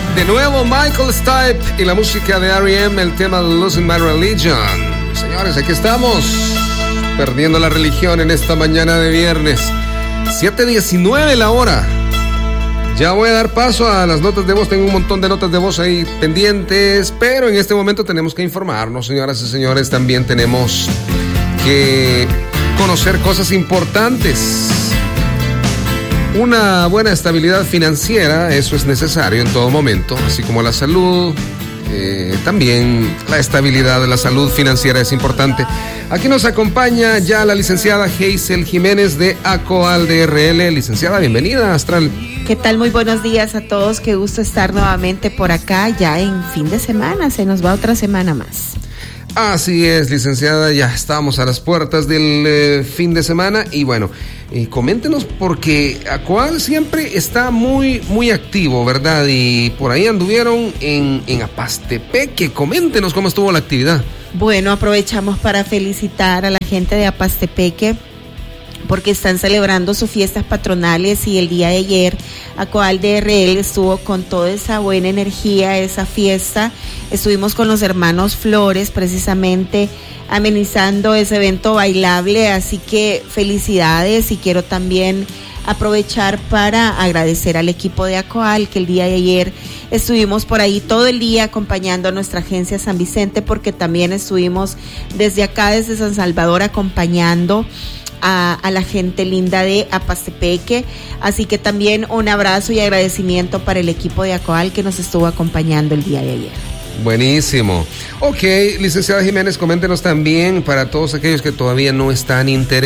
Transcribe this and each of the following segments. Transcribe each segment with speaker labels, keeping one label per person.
Speaker 1: De nuevo Michael Stipe y la música de R.E.M., el tema Losing My Religion. Señores, aquí estamos, perdiendo la religión en esta mañana de viernes. 7:19 la hora. Ya voy a dar paso a las notas de voz. Tengo un montón de notas de voz ahí pendientes, pero en este momento tenemos que informarnos, señoras y señores. También tenemos que conocer cosas importantes. Una buena estabilidad financiera, eso es necesario en todo momento, así como la salud. También la estabilidad de la salud financiera es importante. Aquí nos acompaña ya la licenciada Hazel Jiménez de ACOAL DRL. Licenciada, bienvenida a Astral.
Speaker 2: ¿Qué tal? Muy buenos días a todos. Qué gusto estar nuevamente por acá, ya en fin de semana. Se nos va otra semana más.
Speaker 1: Así es, licenciada, ya estamos a las puertas del fin de semana y bueno, coméntenos porque ACOAL siempre está muy activo, ¿verdad? Y por ahí anduvieron en Apastepeque. Coméntenos cómo estuvo la actividad.
Speaker 2: Bueno, aprovechamos para felicitar a la gente de Apastepeque porque están celebrando sus fiestas patronales y el día de ayer ACOAL DRL estuvo con toda esa buena energía, esa fiesta. Estuvimos con los hermanos Flores precisamente amenizando ese evento bailable, así que felicidades y quiero también aprovechar para agradecer al equipo de ACOAL que el día de ayer estuvimos por ahí todo el día acompañando a nuestra agencia San Vicente, porque también estuvimos desde acá, desde San Salvador, acompañando a la gente linda de Apastepeque, así que también un abrazo y agradecimiento para el equipo de ACOAL que nos estuvo acompañando el día de ayer.
Speaker 1: Buenísimo. Ok, licenciada Jiménez, coméntenos también para todos aquellos que todavía no están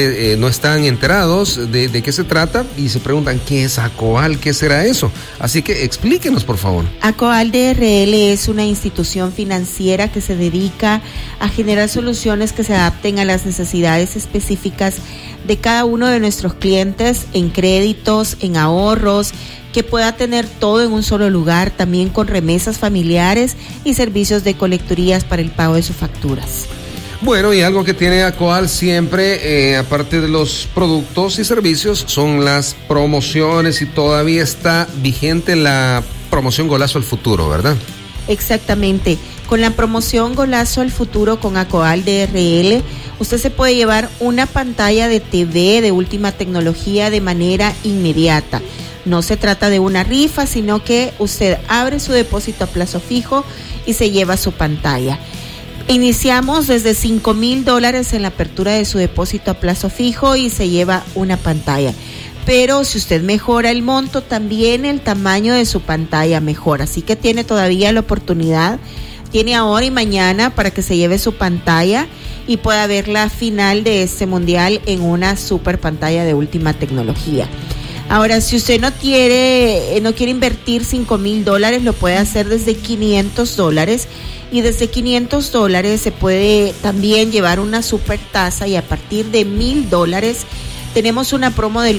Speaker 1: enterados de qué se trata y se preguntan qué es ACOAL, qué será eso. Así que explíquenos, por favor.
Speaker 2: ACOAL DRL es una institución financiera que se dedica a generar soluciones que se adapten a las necesidades específicas de cada uno de nuestros clientes en créditos, en ahorros, que pueda tener todo en un solo lugar, también con remesas familiares y servicios de colecturías para el pago de sus facturas.
Speaker 1: Bueno, y algo que tiene ACOAL siempre, aparte de los productos y servicios, son las promociones, y todavía está vigente la promoción Golazo al Futuro, ¿verdad?
Speaker 2: Exactamente. Con la promoción Golazo al Futuro con ACOAL DRL, usted se puede llevar una pantalla de TV de última tecnología de manera inmediata. No se trata de una rifa, sino que usted abre su depósito a plazo fijo y se lleva su pantalla. Iniciamos desde $5,000 en la apertura de su depósito a plazo fijo y se lleva una pantalla. Pero si usted mejora el monto, también el tamaño de su pantalla mejora. Así que tiene todavía la oportunidad, tiene ahora y mañana para que se lleve su pantalla y pueda ver la final de este mundial en una super pantalla de última tecnología. Ahora, si usted no quiere invertir $5,000, lo puede hacer desde $500, y desde $500 se puede también llevar una super tasa, y a partir de $1,000 tenemos una promo del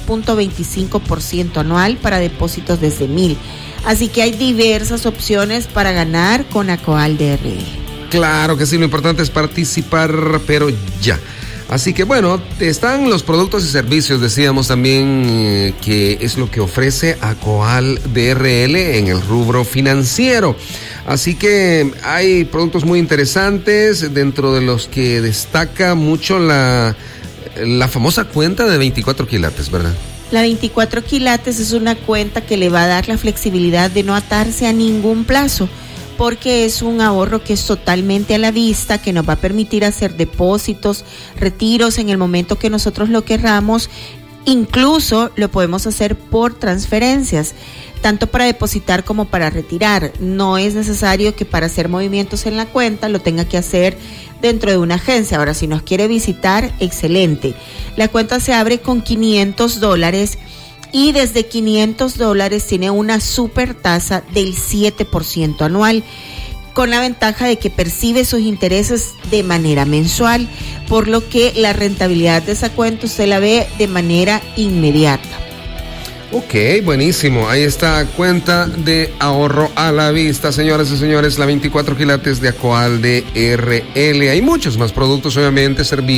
Speaker 2: 8.25% anual para depósitos desde $1,000. Así que hay diversas opciones para ganar con ACOAL DRL.
Speaker 1: Claro que sí, lo importante es participar, pero ya. Así que bueno, están los productos y servicios, decíamos también que es lo que ofrece ACOAL DRL en el rubro financiero. Así que hay productos muy interesantes, dentro de los que destaca mucho la famosa cuenta de 24 quilates, ¿verdad?
Speaker 2: La 24 quilates es una cuenta que le va a dar la flexibilidad de no atarse a ningún plazo, porque es un ahorro que es totalmente a la vista, que nos va a permitir hacer depósitos, retiros en el momento que nosotros lo querramos. Incluso lo podemos hacer por transferencias, tanto para depositar como para retirar. No es necesario que para hacer movimientos en la cuenta lo tenga que hacer dentro de una agencia. Ahora, si nos quiere visitar, excelente. La cuenta se abre con $500 y desde $500 tiene una super tasa del 7% anual, con la ventaja de que percibe sus intereses de manera mensual, por lo que la rentabilidad de esa cuenta usted la ve de manera inmediata.
Speaker 1: Ok, buenísimo. Ahí está, cuenta de ahorro a la vista, señoras y señores, la 24 quilates de ACOAL DRL. Hay muchos más productos, obviamente, servicios.